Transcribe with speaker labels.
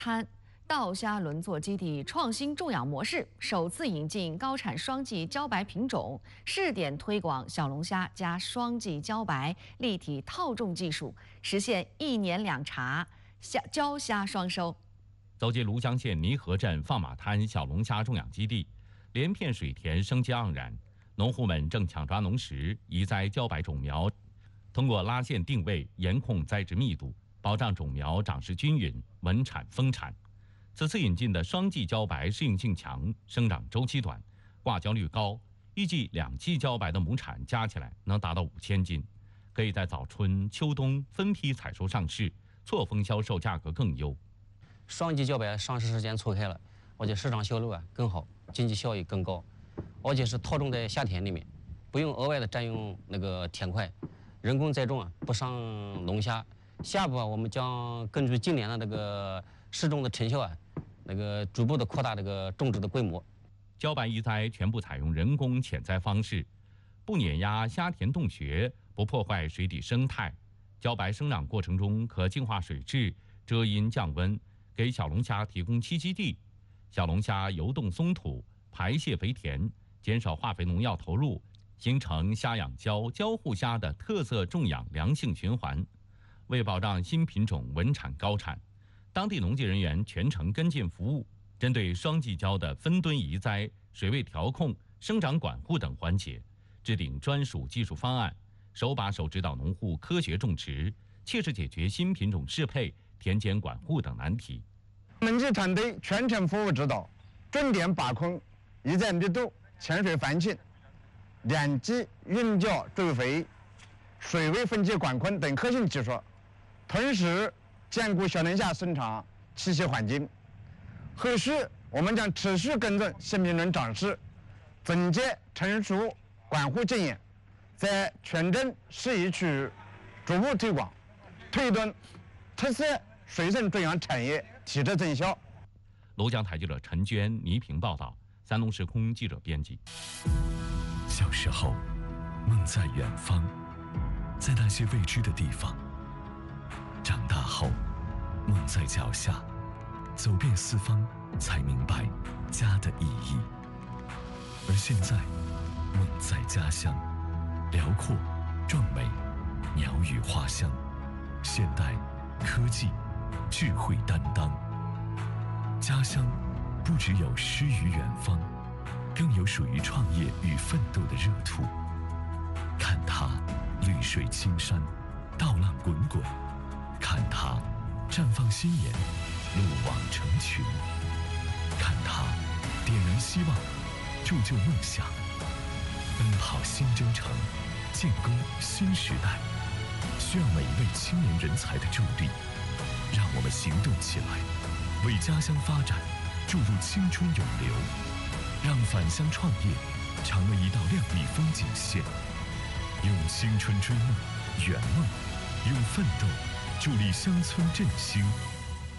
Speaker 1: 滩稻虾轮作基地创新种养模式，首次引进高产双季茭白品种，试点推广小龙虾加双季茭白立体套种技术，实现1年2茬茭虾双收。
Speaker 2: 走进庐江县泥河镇放马滩小龙虾种养基地，连片水田生机盎然，农户们正抢抓农时移栽茭白种苗，通过拉线定位，严控栽植密度，保障种苗长势均匀、稳产丰产。此次引进的双季茭白适应性强，生长周期短，挂胶率高，预计2季茭白的亩产加起来能达到5000斤，可以在早春、秋冬分批采收上市，错峰销售价格更优。
Speaker 3: 双季茭白上市时间错开了，而且市场销路更好，经济效益更高，而且是套种在夏田里面，不用额外的占用那个田块，人工栽种不伤龙虾。下一步我们将根据今年的那个试种的成效逐步的扩大这个种植的规模。
Speaker 2: 茭白移栽全部采用人工潜栽方式，不碾压虾田洞穴，不破坏水底生态。茭白生长过程中可净化水质、遮阴降温，给小龙虾提供栖息地。小龙虾游动松土，排泄肥田，减少化肥农药投入，形成虾养茭、交互虾的特色种养良性循环。为保障新品种稳产高产，当地农技人员全程跟进服务，针对双季茭的分吨移栽、水位调控、生长管护等环节，制定专属技术方案，手把手指导农户科学种植，切实解决新品种适配、田间管护等难题。
Speaker 4: 农技团队全程服务指导，重点把控移栽密度、潜水环境、两季运茭追肥、水位分级管控等核心技术，同时兼顾小龙虾生长栖息环境。后续我们将持续跟踪新品种长势，总结成熟管护经验，在全镇适宜区逐步推广，推动特色水生种养产业提质增效。
Speaker 2: 庐江台记者陈娟、倪萍报道，山东时空记者编辑。
Speaker 5: 小时候，梦在远方，在那些未知的地方；长大后，梦在脚下，走遍四方，才明白家的意义。而现在，梦在家乡，辽阔、壮美，鸟语花香，现代、科技、智慧担当。家乡不只有诗与远方，更有属于创业与奋斗的热土。看它绿水青山，稻浪滚滚；看它绽放新颜，路网成群；看它点燃希望，铸就梦想，奔跑新征程，建功新时代。需要每一位青年人才的助力，让我们行动起来，为家乡发展注入青春永流，让返乡创业成为一道亮丽风景线。用青春追梦、圆梦，用奋斗助力乡村振兴。